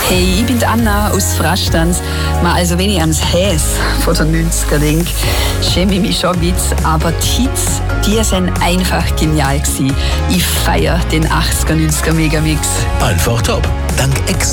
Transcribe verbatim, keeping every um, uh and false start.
Hey, ich bin die Anna aus Frastanz. Also wenn ich ans Häs von den neunziger denke, schäme ich mich schon ein bisschen. Aber die Hits, die sind einfach genial gewesen. Ich feiere den achtziger, neunziger Megamix. Einfach top. Dank Ex